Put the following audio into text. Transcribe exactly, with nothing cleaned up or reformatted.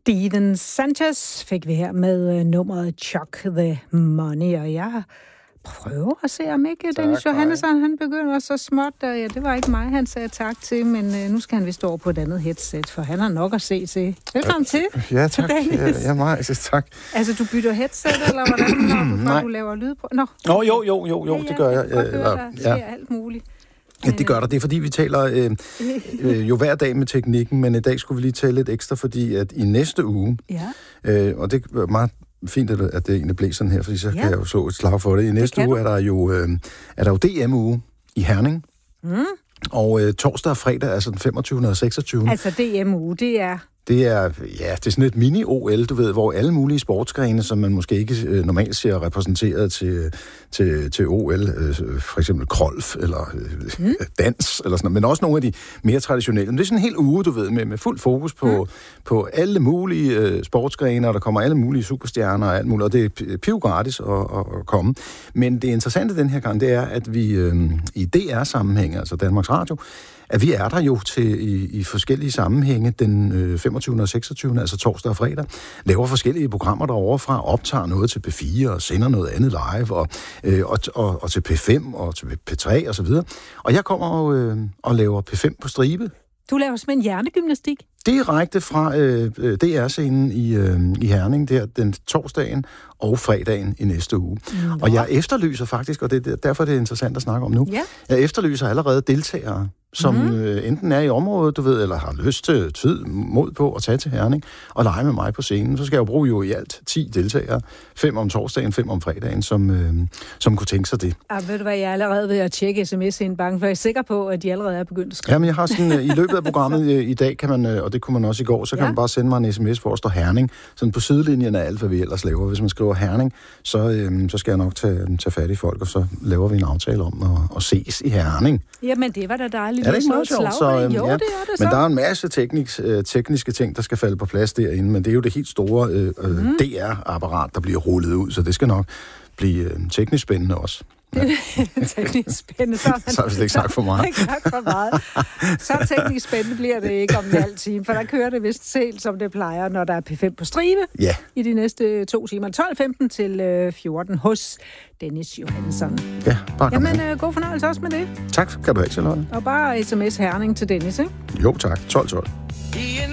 Steven Sanchez fik vi her med uh, nummeret Chuck the Money, og jeg prøver at se, om ikke tak, Dennis Johannesson, han begynder så småt. Og ja, det var ikke mig, han sagde tak til, men uh, nu skal han vist over på et andet headset, for han har nok at se til. Velkommen til. Ja, tak. Dennis. Ja, meget, altså, tak. Altså, du bytter headset, eller hvordan, når du, du laver lyd på? Nå, Nå jo, jo, jo, jo, ja, ja, det gør jeg. Jeg kan godt høre, der sker alt muligt. Ja, det gør der. Det er, fordi vi taler øh, øh, jo hver dag med teknikken, men i dag skulle vi lige tale lidt ekstra, fordi at i næste uge, ja. øh, og det er meget fint, at det egentlig blev sådan her, fordi så ja. kan jeg jo så et slag for det. I næste uge er der jo, øh, er der jo D M-uge i Herning, mm. og øh, torsdag og fredag, altså den femogtyvende og seksogtyvende Altså D M-uge, det er... Det er, ja, det er sådan et mini-O L, du ved, hvor alle mulige sportsgrene, som man måske ikke øh, normalt ser repræsenteret til, til, til O L, øh, for eksempel krolf eller øh, mm. dans, eller sådan noget, men også nogle af de mere traditionelle. Men det er sådan en hel uge, du ved, med, med fuld fokus på, mm. på alle mulige øh, sportsgrene, og der kommer alle mulige superstjerner og alt muligt, og det er piv gratis at, at, at komme. Men det interessante den her gang, det er, at vi øh, i D R-sammenhæng, altså Danmarks Radio, at vi er der jo til i, i forskellige sammenhænge den øh, femogtyvende og seksogtyvende altså torsdag og fredag, laver forskellige programmer derovre fra, optager noget til P fire og sender noget andet live, og, øh, og, og, og til P fem og til P tre og så videre. Og jeg kommer og, øh, og laver P fem på stribe. Du laver simpelthen hjernegymnastik? Direkte fra øh, D R-scenen i, øh, i Herning, der den torsdagen og fredagen i næste uge. Mm. Og jeg efterlyser faktisk, og det er derfor det er interessant at snakke om nu, yeah. jeg efterlyser allerede deltagere, som mm. øh, enten er i området, du ved, eller har lyst til tid, mod på at tage til Herning og lege med mig på scenen. Så skal jeg jo bruge jo i alt ti deltagere, fem om torsdagen, fem om fredagen, som, øh, som kunne tænke sig det. Ah, ved du hvad, jeg er allerede ved at tjekke sms-indbanken, for jeg er sikker på, at de allerede er begyndt at skrive. Jamen, jeg har sådan, i løbet af programmet øh, i dag, kan man, øh, og det kunne man også i går, så kan ja. man bare sende mig en sms, hvor der står Herning, sådan på sidelinjen af alt, hvad vi ellers laver. Hvis man skriver Herning, så, øh, så skal jeg nok tage, tage fat i folk, og så laver vi en aftale om at, at ses i Herning. Jamen, det var da dejligt. Er det ikke meget sjovt? Så, øhm, jo, ja. det er det så. Men der er en masse teknisk, øh, tekniske ting, der skal falde på plads derinde, men det er jo det helt store øh, øh, mm. D R-apparat, der bliver rullet ud, så det skal nok blive øh, teknisk spændende også. Ja. teknisk spændende. Så, man, så har vi slet ikke sagt for meget. Ikke sagt for meget. Så teknisk spændende bliver det ikke om en halv time, for der kører det vist selv, som det plejer, når der er P fem på stribe ja. i de næste to timer. tolv femten til fjorten hos Dennis Johannesson. Ja, bare Jamen, øh, god fornøjelse også med det. Tak, kan du have, Charlotte. Og bare sms Herning til Dennis, ikke? Jo, tak. tolv tolv.